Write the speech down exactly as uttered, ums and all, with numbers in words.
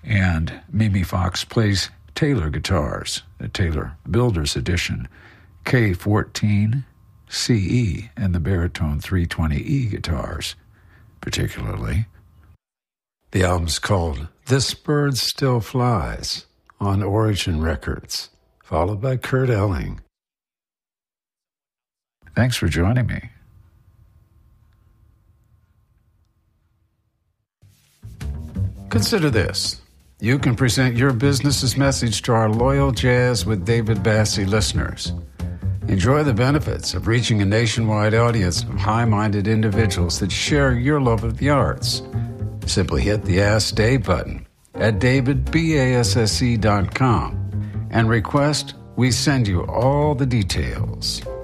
And Mimi Fox plays Taylor guitars, the Taylor Builder's Edition, K fourteen C E, and the baritone three twenty E guitars, particularly. The album's called This Bird Still Flies on Origin Records, followed by Kurt Elling. Thanks for joining me. Consider this. You can present your business's message to our loyal Jazz with David Bassie listeners. Enjoy the benefits of reaching a nationwide audience of high-minded individuals that share your love of the arts. Simply hit the Ask Dave button at david basse dot com and request we send you all the details.